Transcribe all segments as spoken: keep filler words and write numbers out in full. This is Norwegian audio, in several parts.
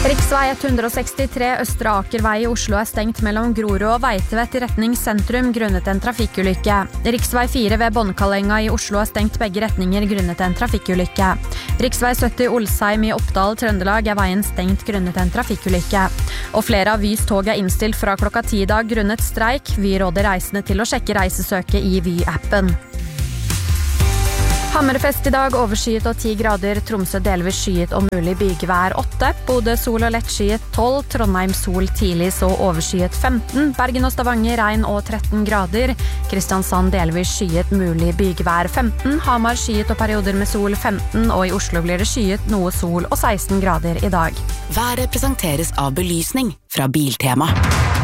Riksvei ett hundre sekstitre Østre Akervei i Oslo er stengt mellom Grorud og Veitvet i retning sentrum grunnet en trafikkulykke. Riksvei fire ved Båndkalenga i Oslo er stengt begge retninger grunnet en trafikkulykke. Riksvei sytti Olsheim i Oppdal, Trøndelag er veien stengt grunnet en trafikkulykke. Og flere av Vys tog er innstilt fra klokka ti i dag grunnet streik. Vi råder reisende til å sjekke reisesøket i Vy-appen. Hammerfest i dag, overskyet og ti grader, Tromsø delvis skyet og mulig bygevær åtte, Bodø sol og lettskyet tolv, Trondheim sol tidlig så overskyet femten, Bergen og Stavanger regn og tretten grader, Kristiansand delvis skyet mulig bygevær femten, Hamar skyet og perioder med sol femten, og i Oslo blir det skyet noe sol og seksten grader i dag. Været presenteres av belysning fra Biltema.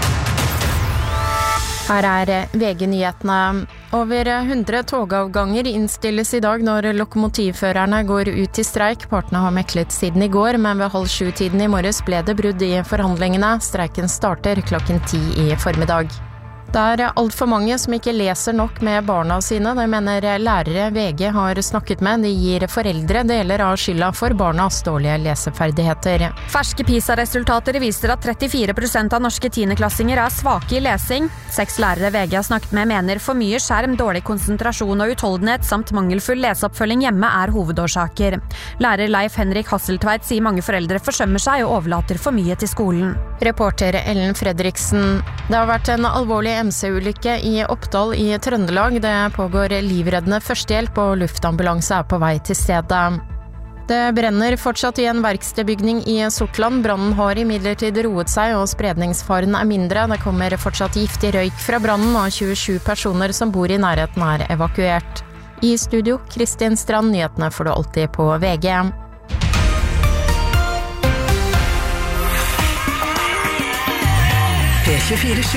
Her er V G-nyhetene. Over hundre togavganger innstilles i dag når lokomotivførerne går ut i streik. Partene har meklet siden i går, men ved halv sju-tiden i morges ble det brudd i forhandlingene. Streiken starter klokken ti i formiddag. Det er alt for mange som ikke leser nok med barna sine, det mener lærere V G har snakket med. De gir foreldre deler av skylda for barnas dårlige leseferdigheter. Ferske PISA-resultater viser at trettifire prosent av norske tiendeklassinger er svake i lesing. Seks lærere V G har snakket med mener for mye skjerm, dårlig konsentrasjon og utholdenhet samt mangelfull leseoppfølging hjemme er hovedårsaker. Lærer Leif Henrik Hasseltveit sier mange foreldre forsømmer seg og overlater for mye til skolen. Reporter Ellen Fredriksen. Det har vært en alvorlig M C-ulykke i Oppdal i Trøndelag. Det pågår livreddende førstehjelp og luftambulanse er på vei til stedet. Det brenner fortsatt i en verkstedbygning i Sortland. Brannen har imidlertid roet seg og spredningsfaren er mindre. Det kommer fortsatt giftig røyk fra brannen og tjuesju personer som bor i nærheten er evakuert. I studio, Kristin Strand, nyhetene får du alltid på V G. P tjuefire sju